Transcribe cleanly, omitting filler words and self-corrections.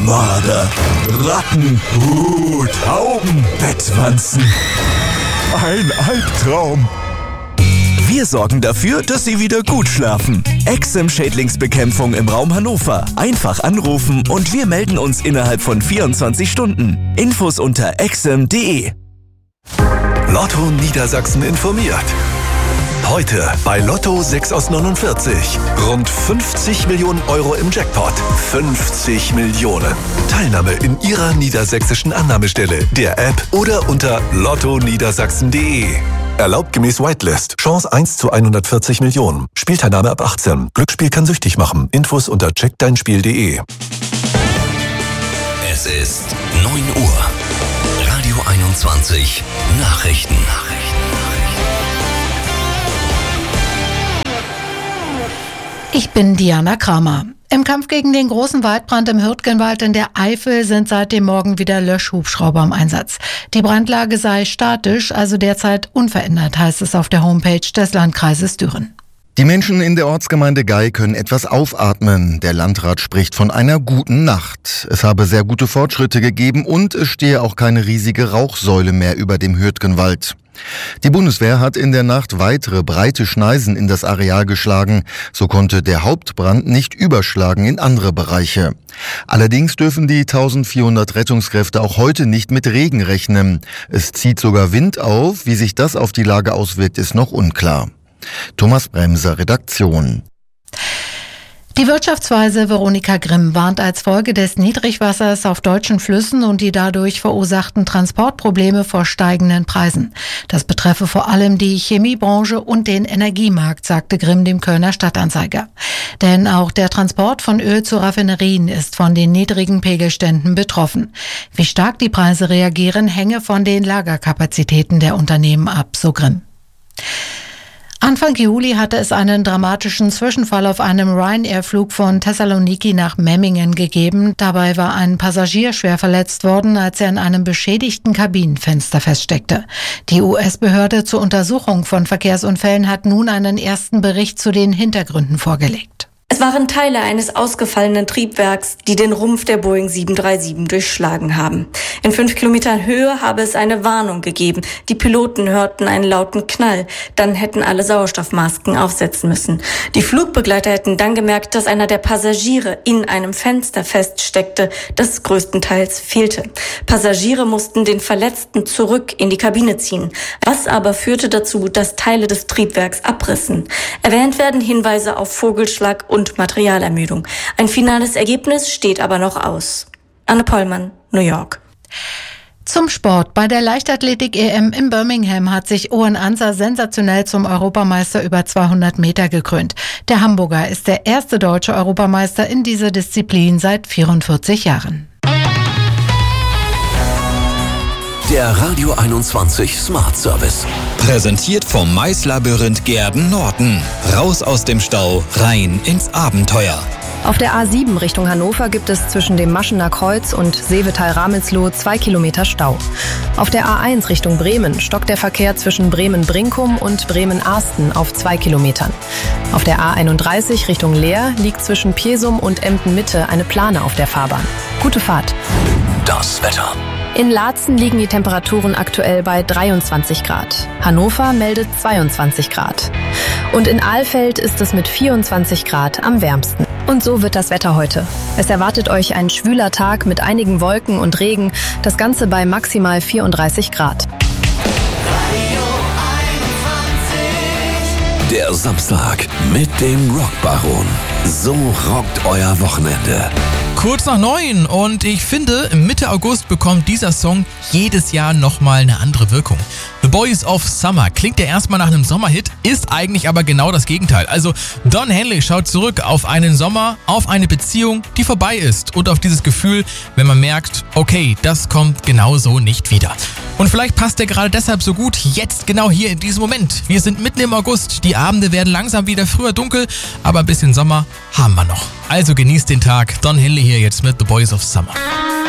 Marder, Ratten, Tauben, Bettwanzen. Ein Albtraum. Wir sorgen dafür, dass Sie wieder gut schlafen. Exim Schädlingsbekämpfung im Raum Hannover. Einfach anrufen und wir melden uns innerhalb von 24 Stunden. Infos unter exim.de. Lotto Niedersachsen informiert. Heute bei Lotto 6 aus 49. Rund 50 Millionen Euro im Jackpot. 50 Millionen. Teilnahme in Ihrer niedersächsischen Annahmestelle, der App oder unter lottoniedersachsen.de. Erlaubt gemäß Whitelist. Chance 1 zu 140 Millionen. Spielteilnahme ab 18. Glücksspiel kann süchtig machen. Infos unter checkdeinspiel.de. Es ist 9 Uhr. Radio 21 Nachrichten. Ich bin Diana Kramer. Im Kampf gegen den großen Waldbrand im Hürtgenwald in der Eifel sind seit dem Morgen wieder Löschhubschrauber im Einsatz. Die Brandlage sei statisch, also derzeit unverändert, heißt es auf der Homepage des Landkreises Düren. Die Menschen in der Ortsgemeinde Gei können etwas aufatmen. Der Landrat spricht von einer guten Nacht. Es habe sehr gute Fortschritte gegeben und es stehe auch keine riesige Rauchsäule mehr über dem Hürtgenwald. Die Bundeswehr hat in der Nacht weitere breite Schneisen in das Areal geschlagen. So konnte der Hauptbrand nicht überschlagen in andere Bereiche. Allerdings dürfen die 1400 Rettungskräfte auch heute nicht mit Regen rechnen. Es zieht sogar Wind auf. Wie sich das auf die Lage auswirkt, ist noch unklar. Thomas Bremser, Redaktion. Die Wirtschaftsweise Veronika Grimm warnt als Folge des Niedrigwassers auf deutschen Flüssen und die dadurch verursachten Transportprobleme vor steigenden Preisen. Das betreffe vor allem die Chemiebranche und den Energiemarkt, sagte Grimm dem Kölner Stadtanzeiger. Denn auch der Transport von Öl zu Raffinerien ist von den niedrigen Pegelständen betroffen. Wie stark die Preise reagieren, hänge von den Lagerkapazitäten der Unternehmen ab, so Grimm. Anfang Juli hatte es einen dramatischen Zwischenfall auf einem Ryanair-Flug von Thessaloniki nach Memmingen gegeben. Dabei war ein Passagier schwer verletzt worden, als er in einem beschädigten Kabinenfenster feststeckte. Die US-Behörde zur Untersuchung von Verkehrsunfällen hat nun einen ersten Bericht zu den Hintergründen vorgelegt. Es waren Teile eines ausgefallenen Triebwerks, die den Rumpf der Boeing 737 durchschlagen haben. In 5 Kilometern Höhe habe es eine Warnung gegeben. Die Piloten hörten einen lauten Knall. Dann hätten alle Sauerstoffmasken aufsetzen müssen. Die Flugbegleiter hätten dann gemerkt, dass einer der Passagiere in einem Fenster feststeckte, das größtenteils fehlte. Passagiere mussten den Verletzten zurück in die Kabine ziehen. Was aber führte dazu, dass Teile des Triebwerks abrissen. Erwähnt werden Hinweise auf Vogelschlag und Materialermüdung. Ein finales Ergebnis steht aber noch aus. Anne Pollmann, New York. Zum Sport. Bei der Leichtathletik-EM in Birmingham hat sich Owen Anser sensationell zum Europameister über 200 Meter gekrönt. Der Hamburger ist der erste deutsche Europameister in dieser Disziplin seit 44 Jahren. Der Radio 21 Smart Service. Präsentiert vom Maislabyrinth Gerden-Norden. Raus aus dem Stau, rein ins Abenteuer. Auf der A7 Richtung Hannover gibt es zwischen dem Maschener Kreuz und Seevetal-Ramelsloh 2 Kilometer Stau. Auf der A1 Richtung Bremen stockt der Verkehr zwischen Bremen-Brinkum und Bremen-Arsten auf 2 Kilometern. Auf der A31 Richtung Leer liegt zwischen Piesum und Emden-Mitte eine Plane auf der Fahrbahn. Gute Fahrt. Das Wetter. In Laatzen liegen die Temperaturen aktuell bei 23 Grad. Hannover meldet 22 Grad. Und in Alfeld ist es mit 24 Grad am wärmsten. Und so wird das Wetter heute. Es erwartet euch ein schwüler Tag mit einigen Wolken und Regen. Das Ganze bei maximal 34 Grad. Der Samstag mit dem Rockbaron. So rockt euer Wochenende. Kurz nach 9 und ich finde, Mitte August bekommt dieser Song jedes Jahr nochmal eine andere Wirkung. The Boys of Summer klingt ja erstmal nach einem Sommerhit, ist eigentlich aber genau das Gegenteil. Also Don Henley schaut zurück auf einen Sommer, auf eine Beziehung, die vorbei ist und auf dieses Gefühl, wenn man merkt, okay, das kommt genau so nicht wieder. Und vielleicht passt der gerade deshalb so gut jetzt genau hier in diesem Moment. Wir sind mitten im August, die Abende werden langsam wieder früher dunkel, aber ein bisschen Sommer haben wir noch. Also genießt den Tag. Don Henley hier jetzt mit The Boys of Summer.